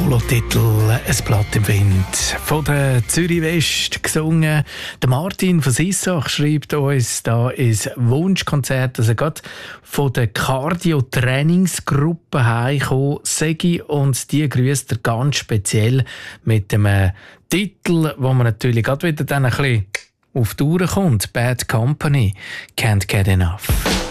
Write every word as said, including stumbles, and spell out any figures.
Solotitel «Ein Blatt im Wind» von der Zürich West gesungen. Der Martin von Sissach schreibt uns da ins Wunschkonzert, dass er gerade von der Cardio-Trainingsgruppe heimgekommen sei, und die grüßt er ganz speziell mit einem Titel, wo man natürlich gerade wieder dann ein bisschen auf die Tour kommt. «Bad Company», «Can't Get Enough».